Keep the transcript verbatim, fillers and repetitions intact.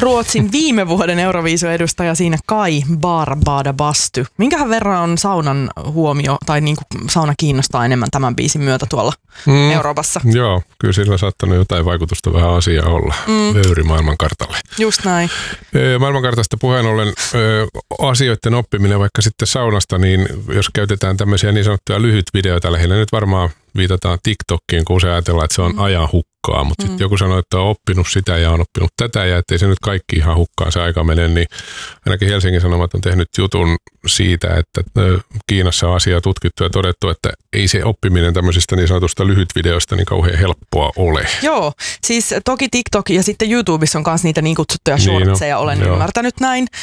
Ruotsin viime vuoden Euroviisu-edustaja siinä Kai Barbada Bastu. Minkähän verran on saunan huomio tai niin kuin sauna kiinnostaa enemmän tämän biisin myötä tuolla mm, Euroopassa? Joo, kyllä sillä on saattanut jotain vaikutusta vähän asiaa olla. Mm. Vöyri maailmankartalle. Just näin. Maailmankartasta puheen ollen asioiden oppiminen vaikka sitten saunasta, niin jos käytetään tämmöisiä niin sanottuja lyhytvideoita, lähinnä nyt varmaan viitataan TikTokiin, kun usein ajatellaan, että se on mm. ajan hukkaa, mutta mm. sitten joku sanoo, että on oppinut sitä ja on oppinut tätä ja ettei se nyt kaikki ihan hukkaan se aika mene, niin ainakin Helsingin Sanomat on tehnyt jutun siitä, että Kiinassa on asiaa tutkittu ja todettu, että ei se oppiminen tämmöisistä niin sanotusta lyhytvideoista niin kauhean helppoa ole. Joo, siis toki TikTok ja sitten YouTubessa on myös niitä niin kutsuttuja shortseja, olen niin no, ymmärtänyt näin.